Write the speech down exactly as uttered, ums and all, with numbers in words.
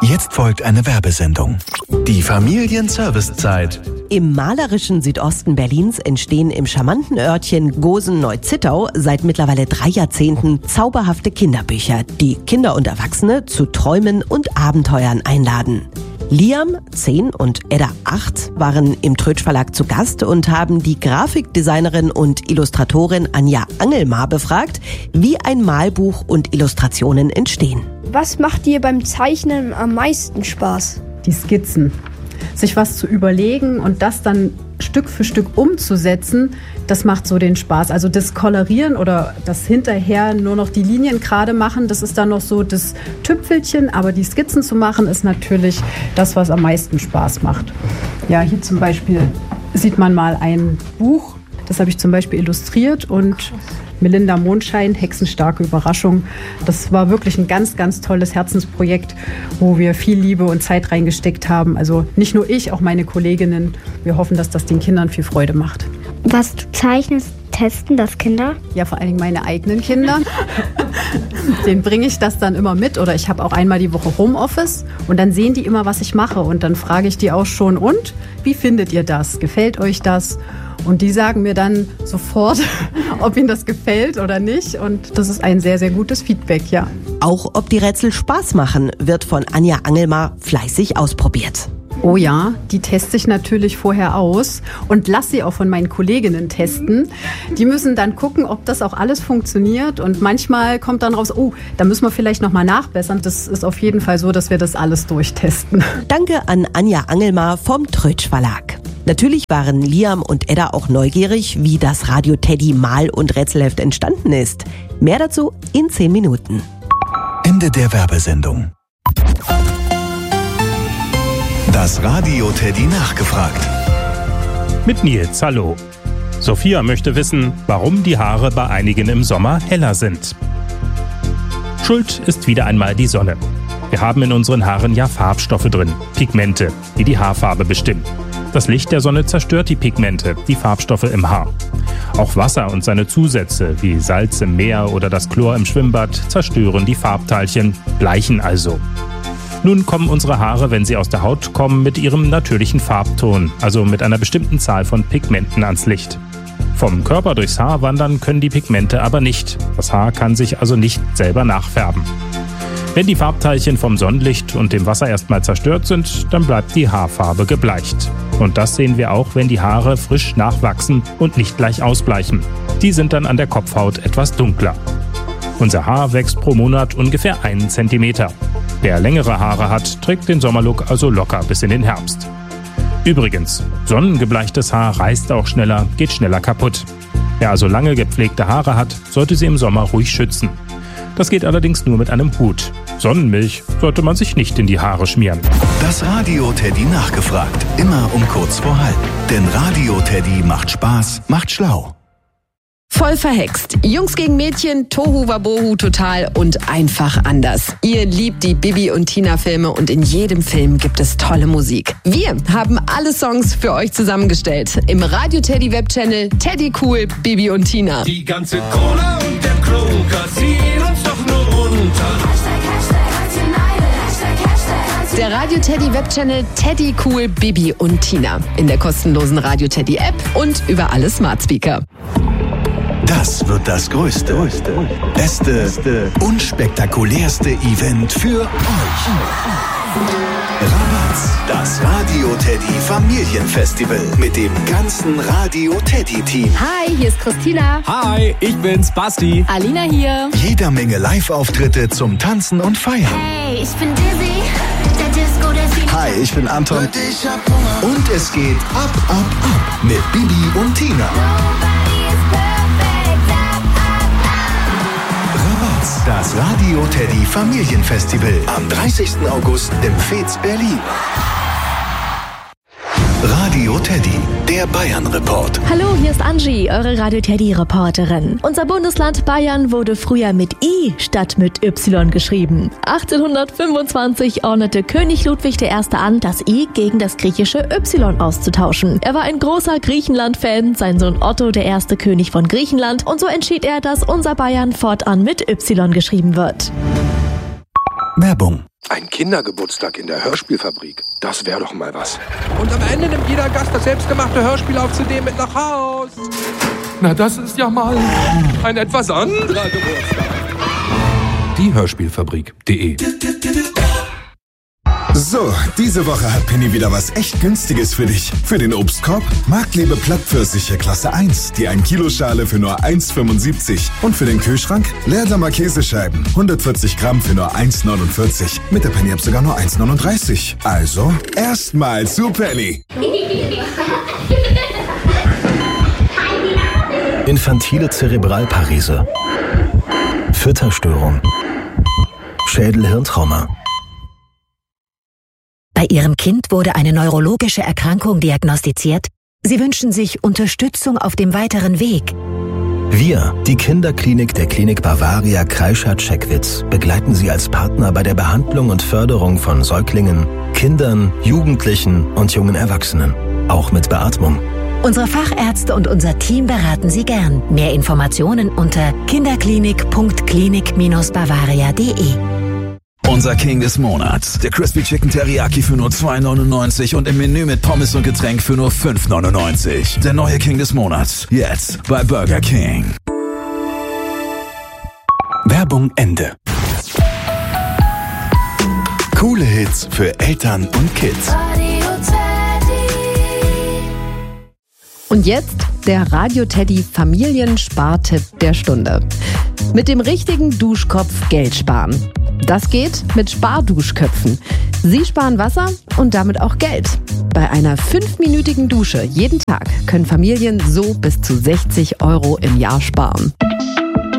Jetzt folgt eine Werbesendung. Die Familienservicezeit. Im malerischen Südosten Berlins entstehen im charmanten Örtchen Gosen-Neuzittau seit mittlerweile drei Jahrzehnten zauberhafte Kinderbücher, die Kinder und Erwachsene zu Träumen und Abenteuern einladen. Liam, zehn, und Edda, acht, waren im Trötsch Verlag zu Gast und haben die Grafikdesignerin und Illustratorin Anja Angelmar befragt, wie ein Malbuch und Illustrationen entstehen. Was macht dir beim Zeichnen am meisten Spaß? Die Skizzen. Sich was zu überlegen und das dann Stück für Stück umzusetzen, das macht so den Spaß. Also das Kolorieren oder das hinterher nur noch die Linien gerade machen, das ist dann noch so das Tüpfelchen, aber die Skizzen zu machen ist natürlich das, was am meisten Spaß macht. Ja, hier zum Beispiel sieht man mal ein Buch, das habe ich zum Beispiel illustriert, und Melinda Mondschein, Hexenstarke Überraschung. Das war wirklich ein ganz, ganz tolles Herzensprojekt, wo wir viel Liebe und Zeit reingesteckt haben. Also nicht nur ich, auch meine Kolleginnen. Wir hoffen, dass das den Kindern viel Freude macht. Was du zeichnest, testen das Kinder? Ja, vor allen Dingen meine eigenen Kinder. Den bringe ich das dann immer mit. Oder ich habe auch einmal die Woche Homeoffice und dann sehen die immer, was ich mache. Und dann frage ich die auch schon, und wie findet ihr das? Gefällt euch das? Und die sagen mir dann sofort, ob ihnen das gefällt oder nicht. Und das ist ein sehr, sehr gutes Feedback, ja. Auch ob die Rätsel Spaß machen, wird von Anja Angelmar fleißig ausprobiert. Oh ja, die teste ich natürlich vorher aus und lasse sie auch von meinen Kolleginnen testen. Die müssen dann gucken, ob das auch alles funktioniert, und manchmal kommt dann raus, oh, da müssen wir vielleicht nochmal nachbessern. Das ist auf jeden Fall so, dass wir das alles durchtesten. Danke an Anja Angelmar vom Trötsch Verlag. Natürlich waren Liam und Edda auch neugierig, wie das Radio Teddy Mal- und Rätselheft entstanden ist. Mehr dazu in zehn Minuten. Ende der Werbesendung. Das Radio Teddy nachgefragt. Mit Nils, hallo. Sophia möchte wissen, warum die Haare bei einigen im Sommer heller sind. Schuld ist wieder einmal die Sonne. Wir haben in unseren Haaren ja Farbstoffe drin, Pigmente, die die Haarfarbe bestimmen. Das Licht der Sonne zerstört die Pigmente, die Farbstoffe im Haar. Auch Wasser und seine Zusätze, wie Salz im Meer oder das Chlor im Schwimmbad, zerstören die Farbteilchen, bleichen also. Nun kommen unsere Haare, wenn sie aus der Haut kommen, mit ihrem natürlichen Farbton, also mit einer bestimmten Zahl von Pigmenten ans Licht. Vom Körper durchs Haar wandern können die Pigmente aber nicht. Das Haar kann sich also nicht selber nachfärben. Wenn die Farbteilchen vom Sonnenlicht und dem Wasser erstmal zerstört sind, dann bleibt die Haarfarbe gebleicht. Und das sehen wir auch, wenn die Haare frisch nachwachsen und nicht gleich ausbleichen. Die sind dann an der Kopfhaut etwas dunkler. Unser Haar wächst pro Monat ungefähr einen Zentimeter. Wer längere Haare hat, trägt den Sommerlook also locker bis in den Herbst. Übrigens, sonnengebleichtes Haar reißt auch schneller, geht schneller kaputt. Wer also lange gepflegte Haare hat, sollte sie im Sommer ruhig schützen. Das geht allerdings nur mit einem Hut. Sonnenmilch sollte man sich nicht in die Haare schmieren. Das Radio Teddy nachgefragt. Immer um kurz vor halb. Denn Radio Teddy macht Spaß, macht schlau. Voll verhext. Jungs gegen Mädchen, Tohu Wabohu total und einfach anders. Ihr liebt die Bibi und Tina Filme und in jedem Film gibt es tolle Musik. Wir haben alle Songs für euch zusammengestellt. Im Radio Teddy Webchannel Teddy Cool, Bibi und Tina. Die ganze Cola und der Kroger ziehen uns doch nur runter. Der Radio Teddy Webchannel Teddy Cool, Bibi und Tina. In der kostenlosen Radio Teddy App und über alle Smart Speaker. Das wird das größte, größte beste, beste, unspektakulärste Event für euch. Rabatz, das Radio Teddy Familienfestival mit dem ganzen Radio Teddy Team. Hi, hier ist Christina. Hi, ich bin's, Basti. Alina hier. Jeder Menge Live-Auftritte zum Tanzen und Feiern. Hey, ich bin Dizzy, der Disco, der Film. Hi, ich bin Anton. Und es geht ab, ab, ab mit Bibi und Tina. Das Radio Teddy Familienfestival am dreißigsten August im Fez Berlin. Radio Teddy, der Bayern-Report. Hallo, hier ist Angie, eure Radio Teddy-Reporterin. Unser Bundesland Bayern wurde früher mit I statt mit Y geschrieben. achtzehnhundertfünfundzwanzig ordnete König Ludwig der Erste an, das I gegen das griechische Y auszutauschen. Er war ein großer Griechenland-Fan, sein Sohn Otto der erste König von Griechenland, und so entschied er, dass unser Bayern fortan mit Y geschrieben wird. Werbung. Ein Kindergeburtstag in der Hörspielfabrik, das wäre doch mal was. Und am Ende nimmt jeder Gast das selbstgemachte Hörspiel auf C D mit nach Haus. Na, das ist ja mal ein etwas anderer Geburtstag. Die Hörspielfabrik punkt de. So, diese Woche hat Penny wieder was echt Günstiges für dich. Für den Obstkorb Marktliebe Plattpfirsiche Klasse eins, die ein Kilo Schale für nur eins fünfundsiebzig. Und für den Kühlschrank Leerdammer Käsescheiben, hundertvierzig Gramm für nur eins neunundvierzig. Mit der Penny-App sogar nur eins neununddreißig. Also, erstmal zu Penny. Infantile Zerebralparese, Fütterstörung, Schädel-Hirntrauma. Bei Ihrem Kind wurde eine neurologische Erkrankung diagnostiziert. Sie wünschen sich Unterstützung auf dem weiteren Weg. Wir, die Kinderklinik der Klinik Bavaria Kreischath-Checkwitz, begleiten Sie als Partner bei der Behandlung und Förderung von Säuglingen, Kindern, Jugendlichen und jungen Erwachsenen, auch mit Beatmung. Unsere Fachärzte und unser Team beraten Sie gern. Mehr Informationen unter kinderklinik punkt klinik Bindestrich bavaria punkt de. Unser King des Monats, der Crispy Chicken Teriyaki für nur zwei neunundneunzig und im Menü mit Pommes und Getränk für nur fünf neunundneunzig. Der neue King des Monats, jetzt bei Burger King. Werbung Ende. Coole Hits für Eltern und Kids. Und jetzt der Radio Teddy Familienspartipp der Stunde. Mit dem richtigen Duschkopf Geld sparen. Das geht mit Sparduschköpfen. Sie sparen Wasser und damit auch Geld. Bei einer fünfminütigen Dusche jeden Tag können Familien so bis zu sechzig Euro im Jahr sparen.